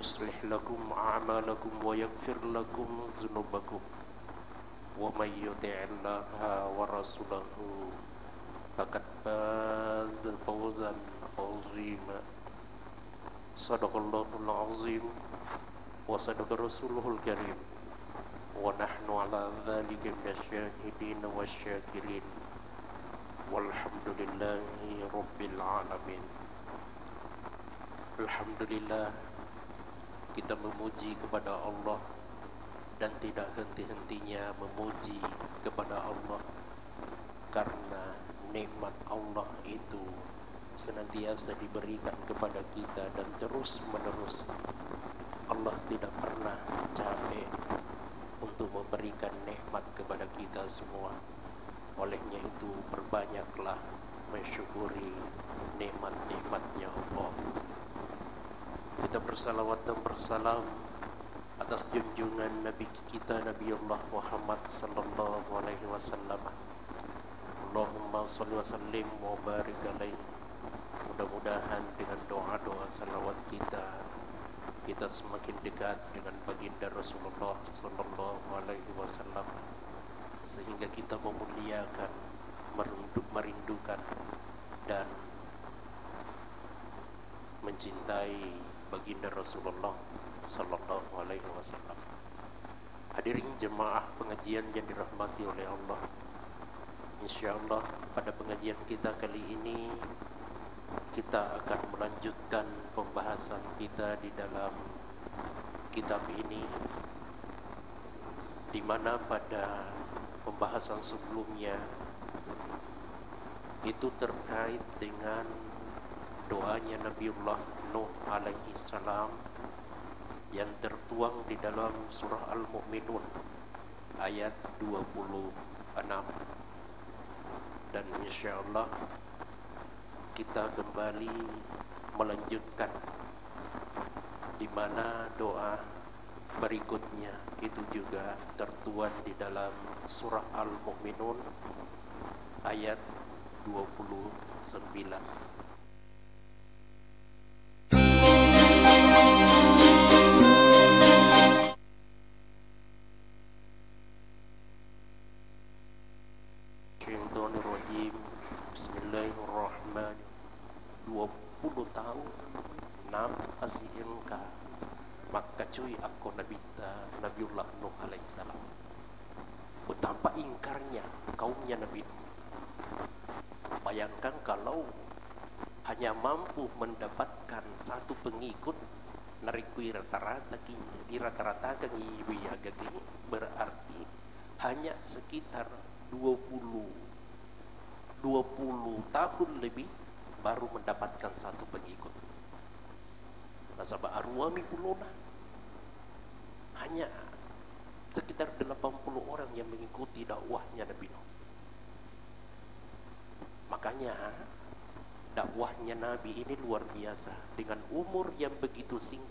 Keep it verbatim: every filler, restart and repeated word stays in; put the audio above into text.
يصلح لكم أعمالكم ويغفر لكم ذنوبكم ومن يطع الله ورسوله فقد فاز فوزا عظيما. صدق الله العظيم وصدق رسوله الكريم ونحن على ذلك من الشاهدين والشاكرين والحمد لله رب العالمين. Alhamdulillah, kita memuji kepada Allah dan tidak henti-hentinya memuji kepada Allah, karena nikmat Allah itu senantiasa diberikan kepada kita dan terus menerus. Allah tidak pernah capek untuk memberikan nikmat kepada kita semua. Olehnya itu berbanyaklah mensyukuri nikmat-nikmatnya Allah. Kita bersalawat dan bersalam atas junjungan Nabi kita Nabi Allah Muhammad sallallahu alaihi wasallam. Allahumma shalli wa sallim wa barik alaihi. Mudah-mudahan dengan doa-doa salawat kita kita semakin dekat dengan baginda Rasulullah sallallahu alaihi wasallam, sehingga kita memuliakan, merindu, merindukan dan mencintai baginda Rasulullah sallallahu alaihi wasallam. Hadirin jemaah pengajian yang dirahmati oleh Allah, insyaallah pada pengajian kita kali ini kita akan melanjutkan pembahasan kita di dalam kitab ini, di mana pada pembahasan sebelumnya itu terkait dengan doanya Nabiullah Nuh alaihi salam yang tertuang di dalam surah Al-Mu'minun ayat dua puluh enam. Dan insyaallah kita kembali melanjutkan di mana doa berikutnya itu juga tertuang di dalam surah Al-Mu'minun ayat dua puluh sembilan. Bismillahirrahmanirrahim. dua puluh tahun enam asiinka maka cuy aku nabita Nabiullah Nuh alaihissalam. Betapa ingkarnya kaumnya Nabi Nuh. Bayangkan kalau hanya mampu mendapatkan satu pengikut narikui rata-rata kini di rata-rata kan iwiaga ini berarti hanya sekitar dua puluh tahun lebih baru mendapatkan satu pengikut. Nasabah arwami puluna hanya sekitar delapan puluh orang yang mengikuti dakwahnya Nabi Nuh. Makanya dakwahnya Nabi ini luar biasa, dengan umur yang begitu singkat